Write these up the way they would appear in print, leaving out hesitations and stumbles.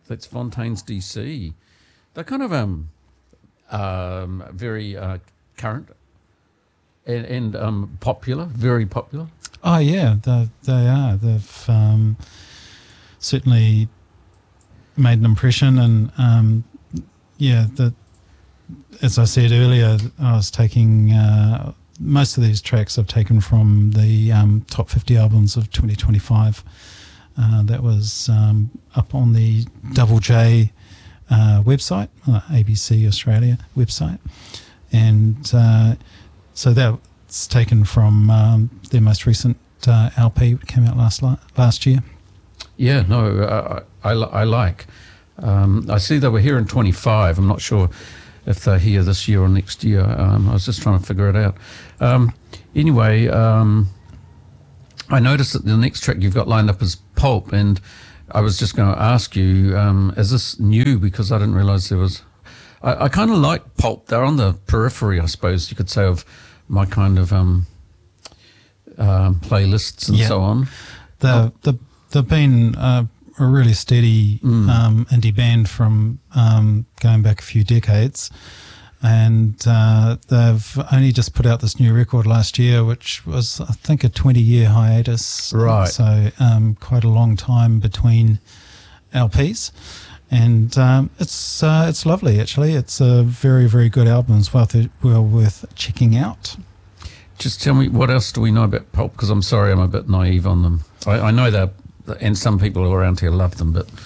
That's Fontaine's DC. They're kind of very current and popular, very popular. Oh yeah, they are. They've certainly made an impression, and as I said earlier, I was taking most of these tracks I've taken from the top 50 albums of 2025. That was up on the Double J website, ABC Australia website, and so that's taken from their most recent LP, which came out last year. Yeah, no, I like. I see they were here in 25. I'm not sure if they're here this year or next year. I was just trying to figure it out. Anyway, I noticed that the next track you've got lined up is Pulp, and I was just going to ask you, is this new? Because I didn't realise there was... I kind of like Pulp. They're on the periphery, I suppose you could say, of my kind of playlists and so on. They've been a really steady indie band from going back a few decades, and they've only just put out this new record last year, which was, I think, a 20-year hiatus. Right. So quite a long time between LPs. And it's lovely, actually. It's a very, very good album. It's well worth checking out. Just tell me, what else do we know about Pulp? Because I'm sorry, I'm a bit naive on them. I know they're, and some people around here love them, but...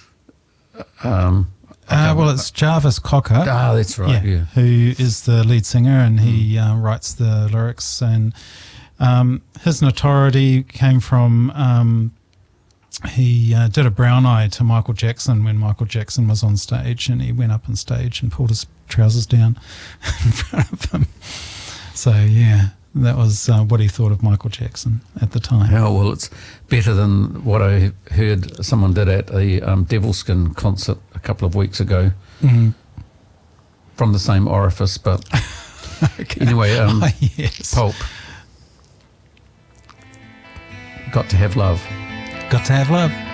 well, it's Jarvis Cocker. Ah, that's right, yeah. Who is the lead singer, and he writes the lyrics. And his notoriety came from... he did a brown eye to Michael Jackson when Michael Jackson was on stage, and he went up on stage and pulled his trousers down in front of him. So, yeah, that was what he thought of Michael Jackson at the time. Oh, well, it's better than what I heard someone did at a Devilskin concert a couple of weeks ago from the same orifice, but Okay. Anyway, yes. Pulp. Got to Have Love. Got to Have Love.